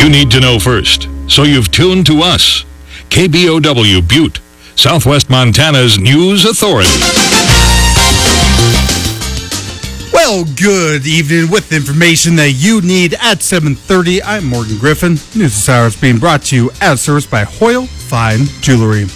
You need to know first, so you've tuned to us. KBOW Butte, Southwest Montana's news authority. Well, good evening with information that you need at 7:30. I'm Morgan Griffin. News this hour is being brought to you as serviced by Hoyle Fine Jewelry.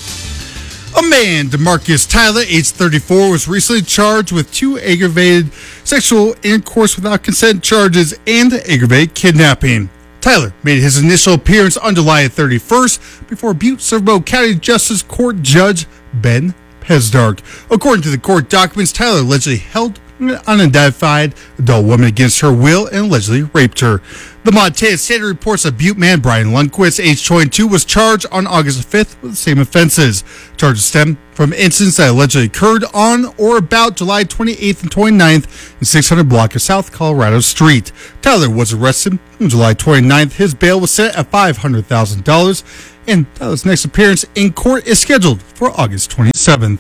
A man, DeMarcus Tyler, age 34, was recently charged with 2 aggravated sexual intercourse without consent charges and aggravated kidnapping. Tyler made his initial appearance on July 31st before Butte Silverbow County Justice Court Judge Ben Pesdark. According to the court documents, Tyler allegedly held an unidentified adult woman against her will and allegedly raped her. The Montana Standard reports that Butte man Brian Lundquist, age 22, was charged on August 5th with the same offenses. Charges stem from incidents that allegedly occurred on or about July 28th and 29th in 600 block of South Colorado Street. Tyler was arrested on July 29th. His bail was set at $500,000, and Tyler's next appearance in court is scheduled for August 27th.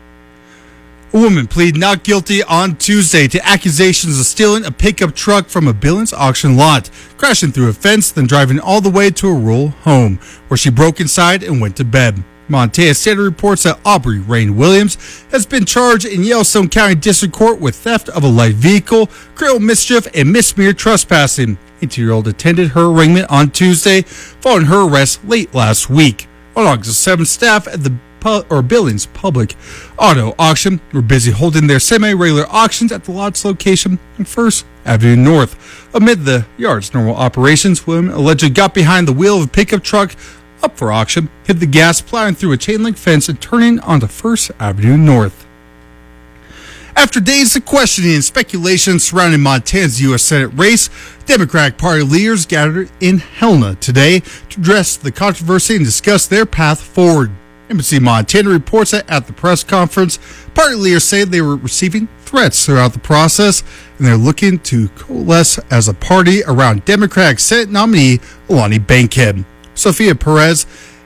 A woman pleaded not guilty on Tuesday to accusations of stealing a pickup truck from a Billings auction lot, crashing through a fence, then driving all the way to a rural home, where she broke inside and went to bed. Montana Standard reports that Aubrey Rain Williams has been charged in Yellowstone County District Court with theft of a light vehicle, criminal mischief, and misdemeanor trespassing. 18-year-old attended her arraignment on Tuesday following her arrest late last week. On August 7th, staff at the Billings Public Auto Auction were busy holding their semi-regular auctions at the lot's location on First Avenue North. Amid the yard's normal operations, William allegedly got behind the wheel of a pickup truck up for auction, hit the gas, plowing through a chain-link fence and turning onto First Avenue North. After days of questioning and speculation surrounding Montana's U.S. Senate race, Democratic Party leaders gathered in Helena today to address the controversy and discuss their path forward. NBC Montana reports that at the press conference, party leaders say they were receiving threats throughout the process, and they're looking to coalesce as a party around Democratic Senate nominee Alani Bankhead. Sophia Perez,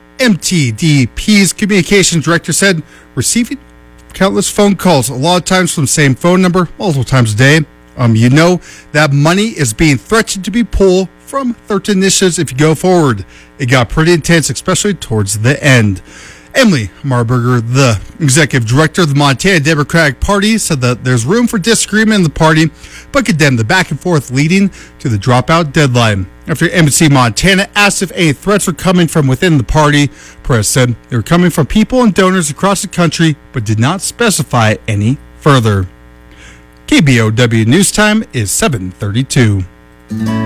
MTDP's communications director, said receiving countless phone calls, a lot of times from the same phone number, multiple times a day. You know that money is being threatened to be pulled from certain initiatives if you go forward. It got pretty intense, especially towards the end. Emily Marburger, the executive director of the Montana Democratic Party, said that there's room for disagreement in the party, but condemned the back and forth leading to the dropout deadline. After NBC Montana asked if any threats were coming from within the party, Perez said they were coming from people and donors across the country, but did not specify any further. KBOW News Time is 7:32.